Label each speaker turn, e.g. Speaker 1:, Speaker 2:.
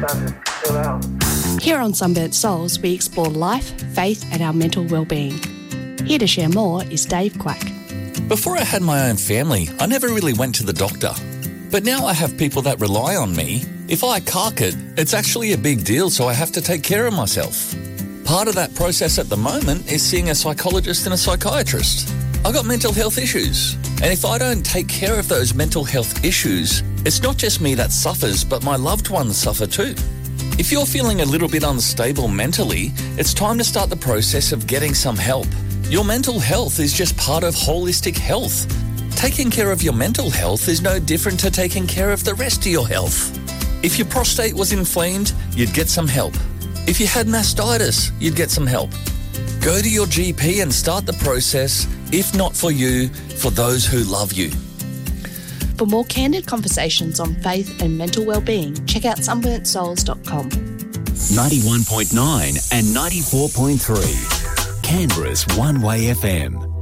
Speaker 1: Here on Sunburnt Souls, we explore life, faith and our mental well-being. Here to share more is Dave Quack.
Speaker 2: Before I had my own family, I never really went to the doctor. But now I have people that rely on me. If I cark it, it's actually a big deal, so I have to take care of myself. Part of that process at the moment is seeing a psychologist and a psychiatrist. I got mental health issues, and if I don't take care of those mental health issues, it's not just me that suffers, but my loved ones suffer too. If you're feeling a little bit unstable mentally, it's time to start the process of getting some help. Your mental health is just part of holistic health. Taking care of your mental health is no different to taking care of the rest of your health. If your prostate was inflamed, you'd get some help. If you had mastitis, you'd get some help. Go to your GP and start the process, if not for you, for those who love you.
Speaker 1: For more candid conversations on faith and mental well-being, check out sunburntsouls.com.
Speaker 3: 91.9 and 94.3. Canberra's One Way FM.